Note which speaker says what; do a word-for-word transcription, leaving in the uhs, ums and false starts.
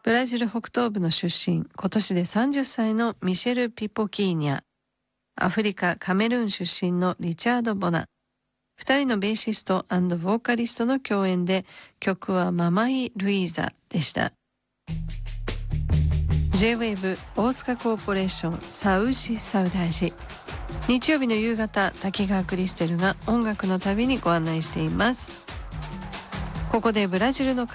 Speaker 1: ブラジル北東部の出身、今年でさんじゅっさいのミシェル・ピポキーニャ、アフリカ・カメルーン出身のリチャード・ボナ、二人のベーシスト&ボーカリストの共演で、曲はママイ・ルイーザでした。J-ウェーブ 大塚コーポレーションサウシ・サウダージ。日曜日の夕方、滝川クリステルが音楽の旅にご案内しています。ここでブラジルの